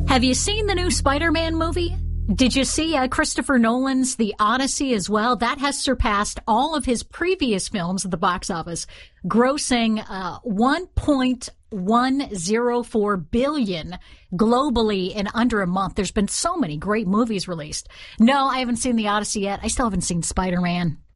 Have you seen the new Spider-Man movie? Did you see Christopher Nolan's The Odyssey as well? That has surpassed all of his previous films at the box office, grossing $1.104 billion globally in under a month. There's been so many great movies released. No, I haven't seen The Odyssey yet. I still haven't seen Spider-Man.